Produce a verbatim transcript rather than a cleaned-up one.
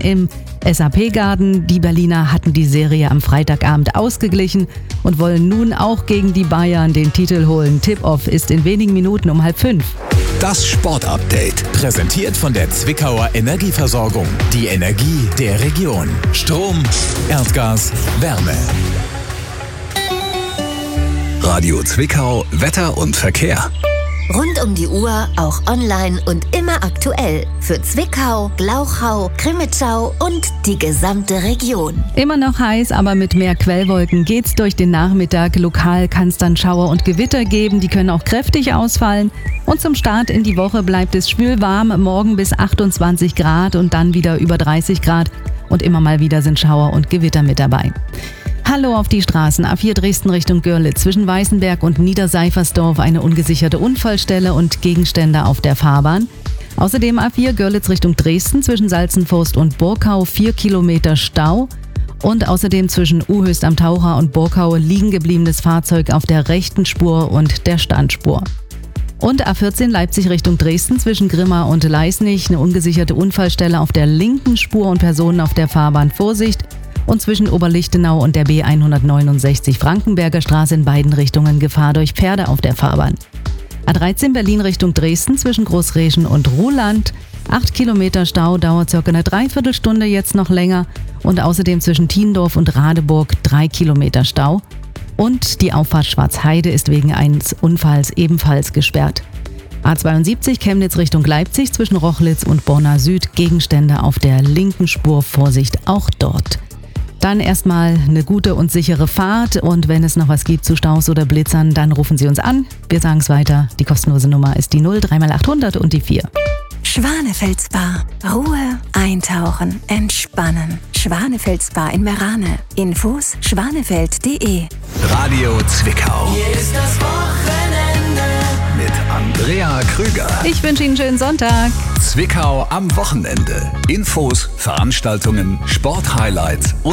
im S A P-Garten. Die Berliner hatten die Serie am Freitagabend ausgeglichen und wollen nun auch gegen die Bayern den Titel holen. Tip-Off ist in wenigen Minuten um halb fünf. Das Sportupdate, präsentiert von der Zwickauer Energieversorgung. Die Energie der Region. Strom, Erdgas, Wärme. Radio Zwickau, Wetter und Verkehr. Rund um die Uhr, auch online und immer aktuell. Für Zwickau, Glauchau, Crimmitschau und die gesamte Region. Immer noch heiß, aber mit mehr Quellwolken geht's durch den Nachmittag. Lokal kann es dann Schauer und Gewitter geben, die können auch kräftig ausfallen. Und zum Start in die Woche bleibt es schwülwarm, morgen bis achtundzwanzig Grad und dann wieder über dreißig Grad. Und immer mal wieder sind Schauer und Gewitter mit dabei. Hallo auf die Straßen. A vier Dresden Richtung Görlitz. Zwischen Weißenberg und Niederseifersdorf eine ungesicherte Unfallstelle und Gegenstände auf der Fahrbahn. Außerdem A vier Görlitz Richtung Dresden zwischen Salzenforst und Burkau vier Kilometer Stau. Und außerdem zwischen Uhöchst am Taucher und Burkau liegen gebliebenes Fahrzeug auf der rechten Spur und der Standspur. Und A vierzehn Leipzig Richtung Dresden zwischen Grimma und Leisnig eine ungesicherte Unfallstelle auf der linken Spur und Personen auf der Fahrbahn. Vorsicht! Und zwischen Oberlichtenau und der B hundertneunundsechzig Frankenberger Straße in beiden Richtungen Gefahr durch Pferde auf der Fahrbahn. A dreizehn Berlin Richtung Dresden zwischen Großreschen und Ruhland. acht Kilometer Stau, dauert circa eine Dreiviertelstunde, jetzt noch länger. Und außerdem zwischen Tiendorf und Radeburg drei Kilometer Stau. Und die Auffahrt Schwarzheide ist wegen eines Unfalls ebenfalls gesperrt. A zweiundsiebzig Chemnitz Richtung Leipzig zwischen Rochlitz und Borna Süd. Gegenstände auf der linken Spur, Vorsicht auch dort. Dann erstmal eine gute und sichere Fahrt und wenn es noch was gibt zu Staus oder Blitzern, dann rufen Sie uns an. Wir sagen es weiter. Die kostenlose Nummer ist die null drei mal achthundert und die vier. Schwanefeld Spa. Ruhe, eintauchen, entspannen. Schwanefeld Spa in Merane. Infos schwanefeld punkt de. Radio Zwickau. Hier ist das Wochenende mit Andrea Krüger. Ich wünsche Ihnen einen schönen Sonntag. Zwickau am Wochenende. Infos, Veranstaltungen, Sporthighlights und